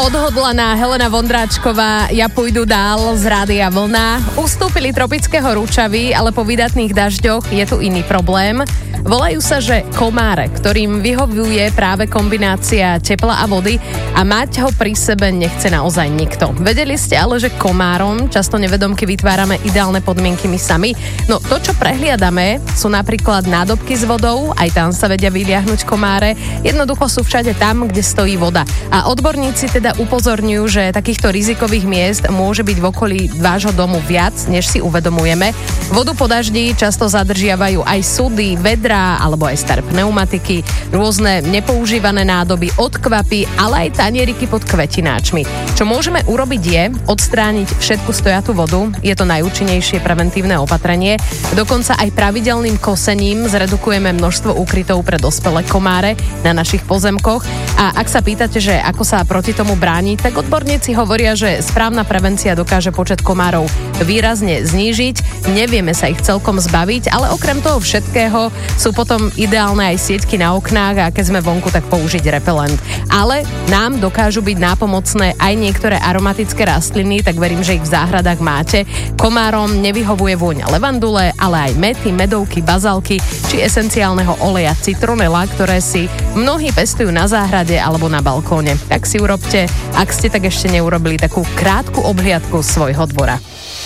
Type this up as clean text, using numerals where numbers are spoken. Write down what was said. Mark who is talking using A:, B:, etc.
A: Odhodlaná Helena Vondráčková, Ja pôjdu dál z Rádia Vlna. Ustúpili tropického ručavy, ale po vydatných dažďoch je tu iný problém. Volajú sa, že komáre, ktorým vyhovuje práve kombinácia tepla a vody a mať ho pri sebe nechce naozaj nikto. Vedeli ste ale, že komárom často nevedomky vytvárame ideálne podmienky my sami? No to, čo prehliadame, sú napríklad nádobky s vodou, aj tam sa vedia vyliahnuť komáre. Jednoducho sú všade tam, kde stojí voda. A odborníci teda upozorňujú, že takýchto rizikových miest môže byť v okolí vášho domu viac, než si uvedomujeme. Vodu po daždi často zadržiavajú aj súdy, vedrá alebo aj staré pneumatiky, rôzne nepoužívané nádoby od kvapy, ale aj tanieriky pod kvetináčmi. Čo môžeme urobiť je odstrániť všetku stojatú vodu, je to najúčinnejšie preventívne opatrenie. Dokonca aj pravidelným kosením zredukujeme množstvo úkrytov pre dospelé komáre na našich pozemkoch. A ak sa pýtate, že ako sa proti tomu brániť, tak odborníci hovoria, že správna prevencia dokáže počet komárov výrazne znížiť. Nevieme sa ich celkom zbaviť, ale okrem toho všetkého sú potom ideálne aj sieťky na oknách a keď sme vonku, tak použiť repelent. Ale nám dokážu byť nápomocné aj niektoré aromatické rastliny, tak verím, že ich v záhradách máte. Komárom nevyhovuje vôňa levandule, ale aj mety, medovky, bazálky či esenciálneho oleja citronela, ktoré si mnohí pestujú na záhrade alebo na balkóne. Tak si urobte, ak ste tak ešte neurobili, takú krátku obhliadku svojho dvora.